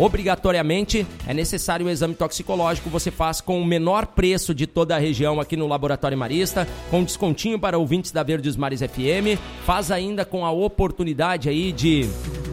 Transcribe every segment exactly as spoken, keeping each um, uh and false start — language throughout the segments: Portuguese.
obrigatoriamente é necessário o exame toxicológico. Você faz com o menor preço de toda a região aqui no Laboratório Marista, com descontinho para ouvintes da Verdes Mares F M. Faz ainda com a oportunidade aí de...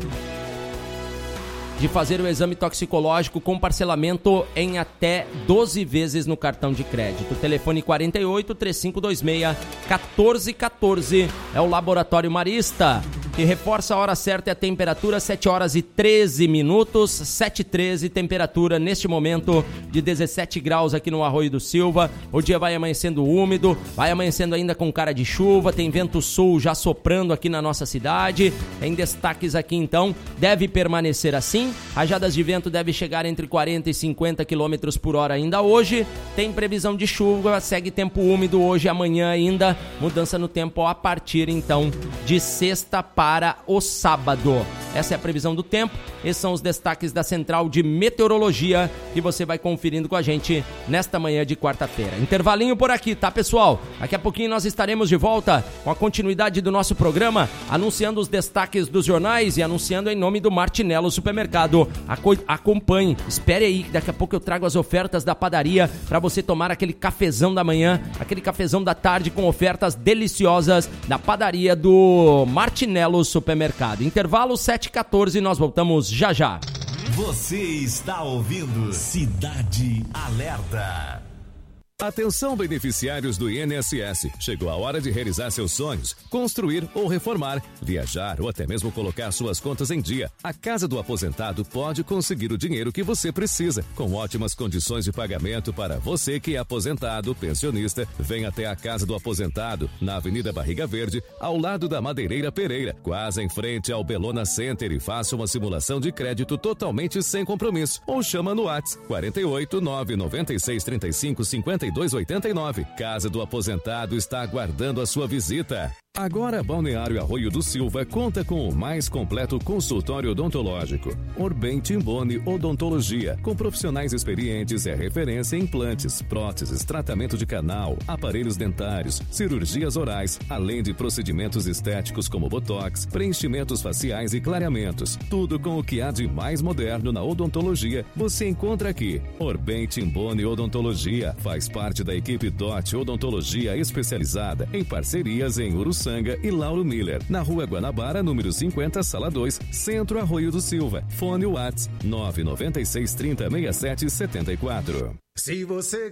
de fazer o exame toxicológico com parcelamento em até doze vezes no cartão de crédito. Telefone quarenta e oito, três cinco dois seis, quatorze quatorze é o Laboratório Marista, que reforça a hora certa e a temperatura, sete horas e treze minutos, sete e treze, temperatura neste momento de dezessete graus aqui no Arroio do Silva. O dia vai amanhecendo úmido, vai amanhecendo ainda com cara de chuva, tem vento sul já soprando aqui na nossa cidade. Tem destaques aqui então, deve permanecer assim. Rajadas de vento devem chegar entre quarenta e cinquenta quilômetros por hora ainda hoje. Tem previsão de chuva, segue tempo úmido hoje e amanhã ainda. Mudança no tempo a partir então de sexta para o sábado. Essa é a previsão do tempo. Esses são os destaques da Central de Meteorologia que você vai conferindo com a gente nesta manhã de quarta-feira. Intervalinho por aqui, tá, pessoal? Daqui a pouquinho nós estaremos de volta com a continuidade do nosso programa, anunciando os destaques dos jornais e anunciando em nome do Martinello Supermercado. Aco- acompanhe, espere aí que daqui a pouco eu trago as ofertas da padaria para você tomar aquele cafezão da manhã, aquele cafezão da tarde com ofertas deliciosas da padaria do Martinello Supermercado. Intervalo sete e quatorze, nós voltamos já já. Você está ouvindo Cidade Alerta. Atenção, beneficiários do I N S S. Chegou a hora de realizar seus sonhos, construir ou reformar, viajar ou até mesmo colocar suas contas em dia. A Casa do Aposentado pode conseguir o dinheiro que você precisa, com ótimas condições de pagamento para você que é aposentado, pensionista. Vem até a Casa do Aposentado, na Avenida Barriga Verde, ao lado da Madeireira Pereira, quase em frente ao Belona Center, e faça uma simulação de crédito totalmente sem compromisso. Ou chama no WhatsApp quarenta e oito, nove nove seis, trinta e cinco, cinquenta e dois oitenta e nove. Casa do Aposentado está aguardando a sua visita. Agora, Balneário Arroio do Silva conta com o mais completo consultório odontológico. Orbem Timboni Odontologia, com profissionais experientes, é referência em implantes, próteses, tratamento de canal, aparelhos dentários, cirurgias orais, além de procedimentos estéticos como botox, preenchimentos faciais e clareamentos. Tudo com o que há de mais moderno na odontologia você encontra aqui. Orbem Timboni Odontologia faz parte da equipe D O T Odontologia especializada em parcerias em Uruçanga e Lauro Miller, na Rua Guanabara, número cinquenta, Sala dois, Centro Arroio do Silva. Fone WhatsApp nove nove seis, trinta, sessenta e sete, setenta e quatro. Se você